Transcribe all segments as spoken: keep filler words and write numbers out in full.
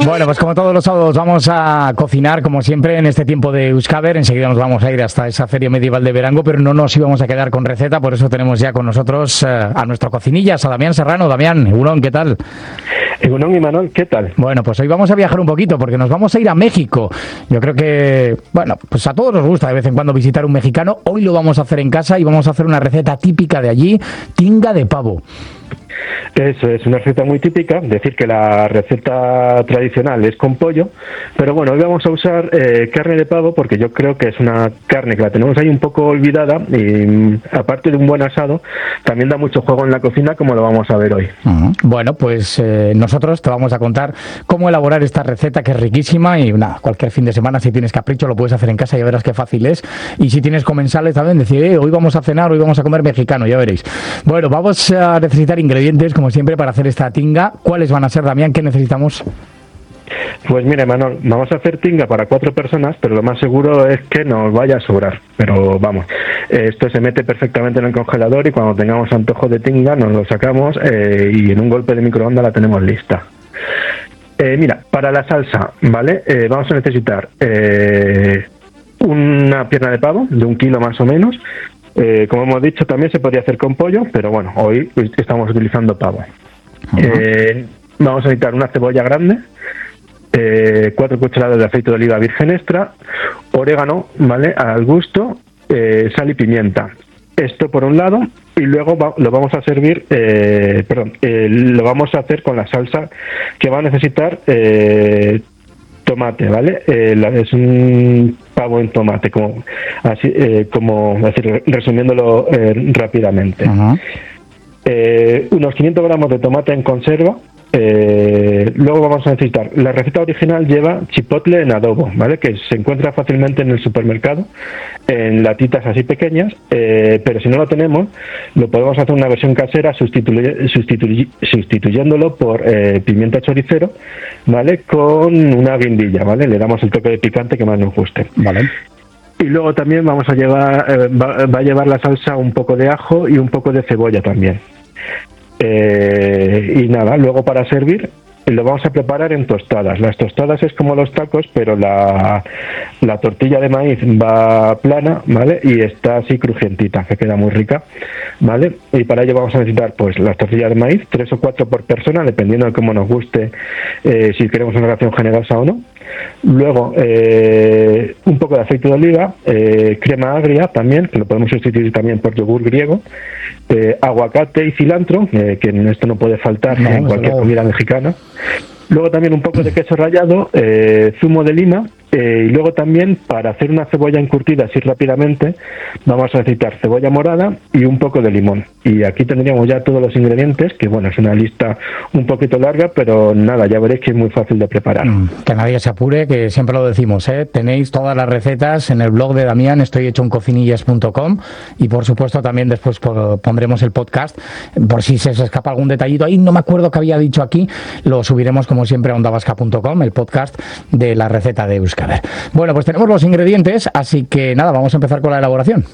Bueno, pues como todos los sábados vamos a cocinar, como siempre, en este tiempo de Euskaber. Enseguida nos vamos a ir hasta esa feria medieval de Verango, pero no nos íbamos a quedar con receta, por eso tenemos ya con nosotros eh, a nuestro cocinillas, a Damián Serrano. Damián, Egunon, ¿qué tal? Egunon y Manuel, ¿qué tal? Bueno, pues hoy vamos a viajar un poquito, porque nos vamos a ir a México. Yo creo que, bueno, pues a todos nos gusta de vez en cuando visitar un mexicano. Hoy lo vamos a hacer en casa y vamos a hacer una receta típica de allí, tinga de pavo. Eso es una receta muy típica, decir que la receta tradicional es con pollo, pero bueno, hoy vamos a usar eh, carne de pavo porque yo creo que es una carne que la tenemos ahí un poco olvidada y aparte de un buen asado, también da mucho juego en la cocina como lo vamos a ver hoy. Uh-huh. Bueno, pues eh, nosotros te vamos a contar cómo elaborar esta receta que es riquísima y nada, cualquier fin de semana si tienes capricho lo puedes hacer en casa, ya verás qué fácil es, y si tienes comensales también decir, eh, hoy vamos a cenar, hoy vamos a comer mexicano, ya veréis. Bueno, vamos a necesitar ingredientes como siempre para hacer esta tinga. ¿Cuáles van a ser, Damián? ¿Qué necesitamos? Pues mire, Manuel, vamos a hacer tinga para cuatro personas, pero lo más seguro es que nos vaya a sobrar. Pero vamos, esto se mete perfectamente en el congelador y cuando tengamos antojo de tinga nos lo sacamos eh, y en un golpe de microondas la tenemos lista. Eh, mira, para la salsa, ¿vale? Eh, vamos a necesitar eh, una pierna de pavo de un kilo más o menos. Eh, como hemos dicho, también se podría hacer con pollo, pero bueno, hoy estamos utilizando pavo. Uh-huh. Eh, vamos a necesitar una cebolla grande, eh, cuatro cucharadas de aceite de oliva virgen extra, orégano, ¿vale?, al gusto, eh, sal y pimienta. Esto por un lado, y luego va, lo vamos a servir, eh, perdón, eh, lo vamos a hacer con la salsa que va a necesitar eh, tomate, ¿vale? Eh, la, es un pavo en tomate, como así, eh, como decir, resumiéndolo eh, rápidamente. Uh-huh. Eh, unos quinientos gramos de tomate en conserva. Eh, luego vamos a necesitar, la receta original lleva chipotle en adobo, ¿vale?, que se encuentra fácilmente en el supermercado en latitas así pequeñas, eh, pero si no lo tenemos lo podemos hacer una versión casera sustituy, sustituy, sustituyéndolo por eh, pimienta choricero, ¿vale?, con una guindilla, ¿vale?, le damos el toque de picante que más nos guste. Vale. Y luego también vamos a llevar, eh, va, va a llevar la salsa un poco de ajo y un poco de cebolla también. Eh, y nada, luego para servir lo vamos a preparar en tostadas. Las tostadas es como los tacos, pero la, la tortilla de maíz va plana, ¿vale?, y está así crujientita, que queda muy rica, ¿vale? Y para ello vamos a necesitar pues las tortillas de maíz, tres o cuatro por persona, dependiendo de cómo nos guste, eh, si queremos una ración generosa o no. Luego eh, un poco de aceite de oliva, eh, crema agria también, que lo podemos sustituir también por yogur griego, eh, aguacate y cilantro, eh, que en esto no puede faltar no, en cualquier comida mexicana. Luego también un poco de queso rallado, eh, zumo de lima, eh, y luego también para hacer una cebolla encurtida así rápidamente vamos a necesitar cebolla morada y un poco de limón. Y aquí tendríamos ya todos los ingredientes, que bueno, es una lista un poquito larga, pero nada, ya veréis que es muy fácil de preparar. Mm, que nadie se apure, que siempre lo decimos, ¿eh? Tenéis todas las recetas en el blog de Damián, estoy hecho en cocinillas punto com, y por supuesto también después pondremos el podcast, por si se os escapa algún detallito ahí, no me acuerdo que había dicho aquí, lo subiremos como siempre a onda vasca punto com, el podcast de la receta de Euskaber. Bueno, pues tenemos los ingredientes, así que nada, vamos a empezar con la elaboración.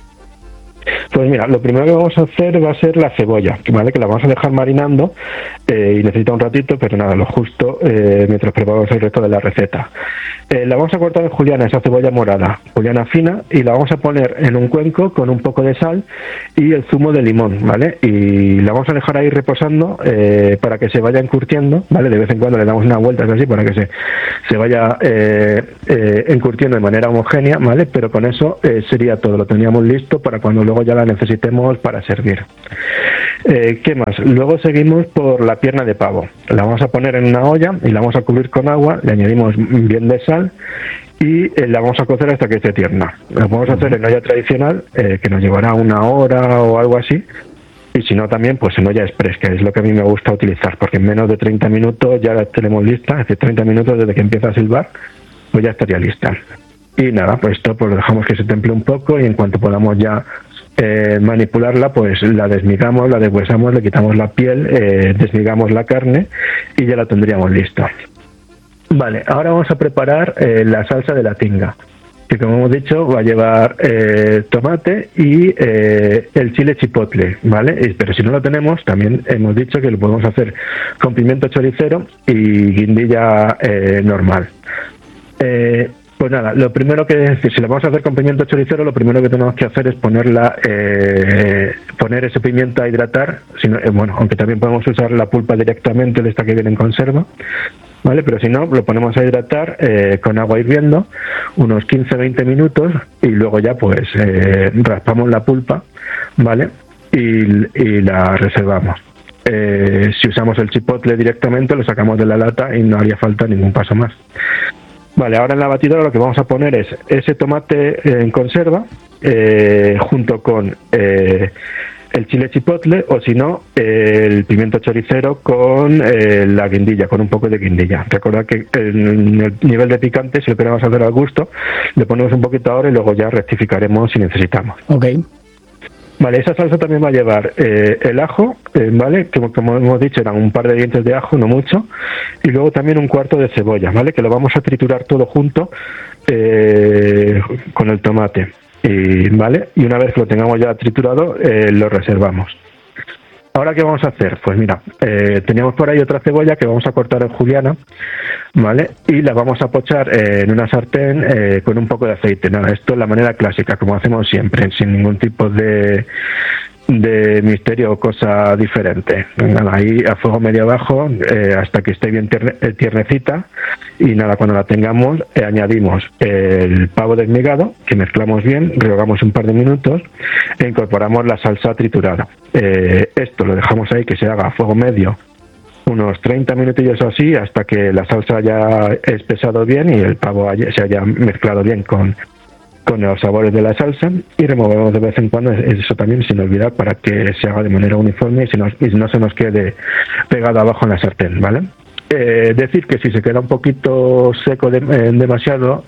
Pues mira, lo primero que vamos a hacer va a ser la cebolla, ¿vale?, que la vamos a dejar marinando eh, y necesita un ratito, pero nada, lo justo eh, mientras preparamos el resto de la receta. Eh, la vamos a cortar en juliana, esa cebolla morada, juliana fina, y la vamos a poner en un cuenco con un poco de sal y el zumo de limón, ¿vale? Y la vamos a dejar ahí reposando eh, para que se vaya encurtiendo, ¿vale? De vez en cuando le damos unas vueltas así para que se, se vaya eh, eh, encurtiendo de manera homogénea, ¿vale? Pero con eso eh, sería todo, lo teníamos listo para cuando luego ya la necesitemos para servir. Eh, ¿Qué más? Luego seguimos por la pierna de pavo. La vamos a poner en una olla y la vamos a cubrir con agua, le añadimos bien de sal y eh, la vamos a cocer hasta que esté tierna. La vamos a hacer en olla tradicional, eh, que nos llevará una hora o algo así, y si no también pues en olla express, que es lo que a mí me gusta utilizar, porque en menos de treinta minutos ya la tenemos lista, es decir, treinta minutos desde que empieza a silbar, pues ya estaría lista. Y nada, pues esto pues lo dejamos que se temple un poco y en cuanto podamos ya Eh, manipularla, pues la desmigamos, la deshuesamos, le quitamos la piel, eh, desmigamos la carne y ya la tendríamos lista. Vale, ahora vamos a preparar eh, la salsa de la tinga. que como hemos dicho va a llevar eh, tomate y eh, el chile chipotle, ¿vale? Y, pero si no lo tenemos, también hemos dicho que lo podemos hacer con pimiento choricero y guindilla eh, normal. Eh, pues nada, lo primero que si lo vamos a hacer con pimiento choricero, lo primero que tenemos que hacer es ponerla, eh, poner ese pimiento a hidratar, sino, eh, bueno, aunque también podemos usar la pulpa directamente de esta que viene en conserva, ¿vale? Pero si no, lo ponemos a hidratar eh, con agua hirviendo unos quince a veinte minutos y luego ya pues eh, raspamos la pulpa, ¿vale? Y, y la reservamos. Eh, si usamos el chipotle directamente, lo sacamos de la lata y no haría falta ningún paso más. Vale, ahora en la batidora lo que vamos a poner es ese tomate en conserva eh, junto con eh, el chile chipotle o si no el pimiento choricero con eh, la guindilla, con un poco de guindilla. Recordad que en el nivel de picante, si lo queremos hacer al gusto, le ponemos un poquito ahora y luego ya rectificaremos si necesitamos. Ok. Vale, esa salsa también va a llevar eh, el ajo, eh, ¿vale? Que como hemos dicho eran un par de dientes de ajo, no mucho, y luego también un cuarto de cebolla, ¿vale? Que lo vamos a triturar todo junto eh, con el tomate, y, ¿vale? Y una vez que lo tengamos ya triturado, eh, lo reservamos. Ahora, ¿qué vamos a hacer? Pues mira, eh, teníamos por ahí otra cebolla que vamos a cortar en juliana, ¿vale? Y la vamos a pochar eh, en una sartén eh, con un poco de aceite. Nada, esto es la manera clásica, como hacemos siempre, sin ningún tipo de, de misterio o cosa diferente. Nada, ahí a fuego medio bajo eh, hasta que esté bien tierne, tiernecita. Y nada, cuando la tengamos, eh, añadimos el pavo desmigado, que mezclamos bien, rehogamos un par de minutos e incorporamos la salsa triturada. Eh, esto lo dejamos ahí que se haga a fuego medio unos treinta minutillos o así hasta que la salsa haya espesado bien y el pavo haya, se haya mezclado bien con, con los sabores de la salsa, y removemos de vez en cuando eso también sin olvidar para que se haga de manera uniforme y, si nos, y no se nos quede pegado abajo en la sartén, ¿vale? Eh, decir que si se queda un poquito seco de, eh, demasiado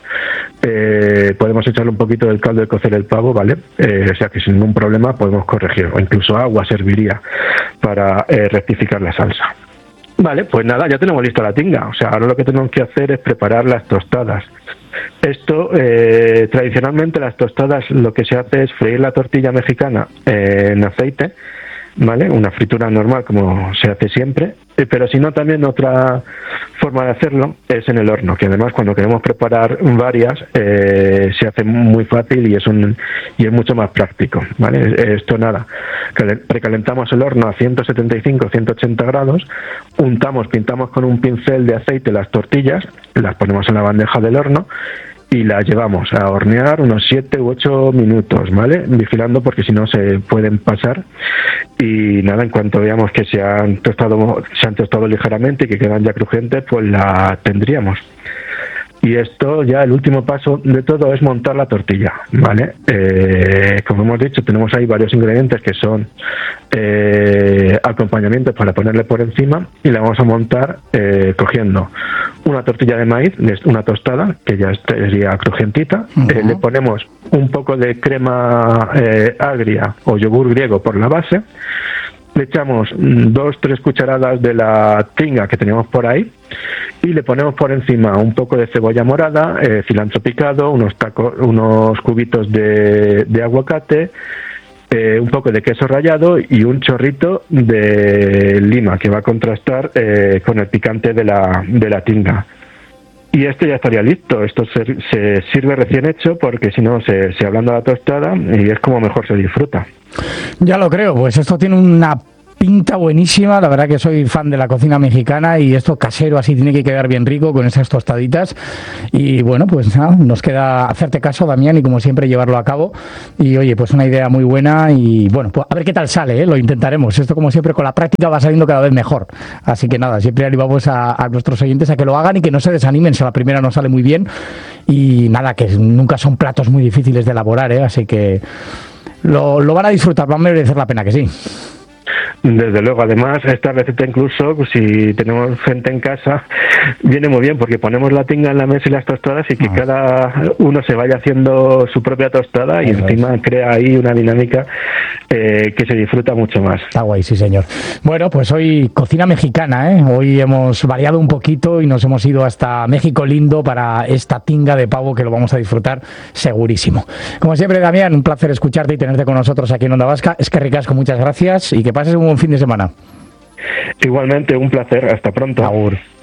eh, podemos echarle un poquito del caldo de cocer el pavo, ¿vale? Eh, o sea que sin ningún problema podemos corregir, o incluso agua serviría para eh, rectificar la salsa. Vale, pues nada, ya tenemos lista la tinga. O sea, ahora lo que tenemos que hacer es preparar las tostadas. Esto, eh, tradicionalmente las tostadas lo que se hace es freír la tortilla mexicana eh, en aceite, ¿vale? Una fritura normal como se hace siempre, eh, pero si no también otra forma de hacerlo es en el horno, que además cuando queremos preparar varias eh, se hace muy fácil y es un y es mucho más práctico, ¿vale? Esto nada, precalentamos el horno a ciento setenta y cinco a ciento ochenta grados, untamos, pintamos con un pincel de aceite las tortillas, las ponemos en la bandeja del horno y las llevamos a hornear unos siete u ocho minutos, ¿vale? Vigilando porque si no se pueden pasar. Y nada, en cuanto veamos que se han tostado, se han tostado ligeramente y que quedan ya crujientes, pues la tendríamos. Y esto ya el último paso de todo es montar la tortilla, ¿vale? Eh, como hemos dicho, tenemos ahí varios ingredientes que son eh, acompañamientos para ponerle por encima, y la vamos a montar eh, cogiendo una tortilla de maíz, una tostada, que ya estaría crujientita. Uh-huh. eh, le ponemos un poco de crema eh, agria o yogur griego por la base. Le echamos dos, tres cucharadas de la tinga que teníamos por ahí y le ponemos por encima un poco de cebolla morada, eh, cilantro picado, unos tacos, unos cubitos de, de aguacate, eh, un poco de queso rallado y un chorrito de lima que va a contrastar eh, con el picante de la, de la tinga. Y esto ya estaría listo. Esto se, se sirve recién hecho porque si no se, se ablanda la tostada y es como mejor se disfruta. Ya lo creo, pues esto tiene una pinta buenísima. La verdad que soy fan de la cocina mexicana y esto casero así tiene que quedar bien rico con esas tostaditas. Y bueno, pues nada, nos queda hacerte caso, Damián, y como siempre llevarlo a cabo. Y oye, pues una idea muy buena y bueno, pues a ver qué tal sale, ¿eh? Lo intentaremos. Esto como siempre con la práctica va saliendo cada vez mejor. Así que nada, siempre animamos a, a nuestros oyentes a que lo hagan y que no se desanimen si a la primera no sale muy bien. Y nada, que nunca son platos muy difíciles de elaborar, ¿eh? Así que lo, lo van a disfrutar, van a merecer la pena, que sí. Desde luego, además, esta receta incluso, pues, si tenemos gente en casa, viene muy bien porque ponemos la tinga en la mesa y las tostadas y que ah. cada uno se vaya haciendo su propia tostada y Eso encima es. crea ahí una dinámica eh, que se disfruta mucho más. Está guay, sí señor. Bueno, pues hoy cocina mexicana, ¿eh? Hoy hemos variado un poquito y nos hemos ido hasta México lindo para esta tinga de pavo que lo vamos a disfrutar segurísimo. Como siempre, Damián, un placer escucharte y tenerte con nosotros aquí en Onda Vasca. Es que ricasco, muchas gracias y que pases un buen fin de semana. Igualmente, un placer. Hasta pronto. Agur.